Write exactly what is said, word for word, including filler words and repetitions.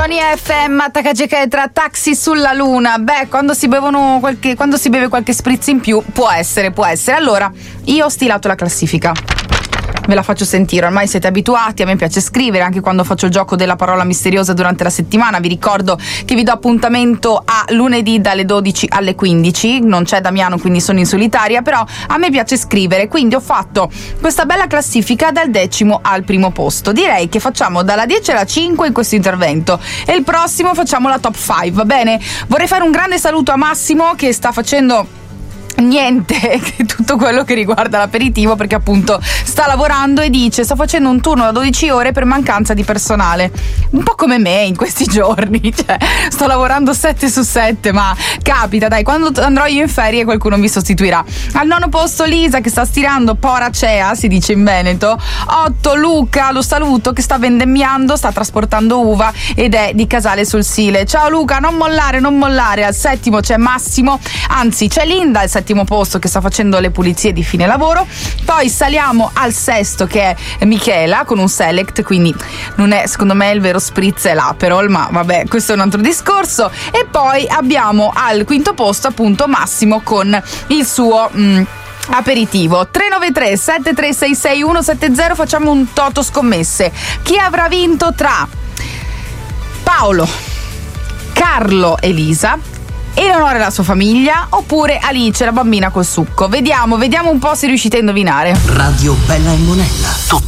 Sintonia F M, Attacca tra taxi sulla luna. Beh, quando si bevono qualche, quando si beve qualche spritz in più, può essere, può essere. Allora, io ho stilato la classifica. Ve la faccio sentire, ormai siete abituati, a me piace scrivere anche quando faccio il gioco della parola misteriosa durante la settimana. Vi ricordo che vi do appuntamento a lunedì dalle dodici alle quindici, non c'è Damiano quindi sono in solitaria, però a me piace scrivere, quindi ho fatto questa bella classifica dal decimo al primo posto. Direi che facciamo dalla dieci alla cinque in questo intervento e il prossimo facciamo la top cinque, va bene? Vorrei fare un grande saluto a Massimo che sta facendo niente, tutto quello che riguarda l'aperitivo, perché appunto sta lavorando e dice: sto facendo un turno da dodici ore per mancanza di personale, un po' come me in questi giorni, cioè sto lavorando sette su sette, ma capita, dai, quando andrò io in ferie qualcuno mi sostituirà. Al nono posto Lisa che sta stirando poracea, si dice in Veneto. Otto Luca, lo saluto, che sta vendemmiando, sta trasportando uva ed è di Casale sul Sile. Ciao Luca, non mollare, non mollare. Al settimo c'è Massimo, anzi c'è Linda al settimo posto che sta facendo le pulizie di fine lavoro. Poi saliamo al sesto che è Michela con un select, quindi non è secondo me il vero spritz è l'Aperol, ma vabbè, questo è un altro discorso. E poi abbiamo al quinto posto appunto Massimo con il suo mm, aperitivo. Tre nove tre sette tre sei sei uno sette zero, facciamo un toto scommesse. Chi avrà vinto tra Paolo, Carlo e Lisa, Eleonora e la sua famiglia, oppure Alice, la bambina col succo? Vediamo, vediamo un po' se riuscite a indovinare. Radio Bella e Monella.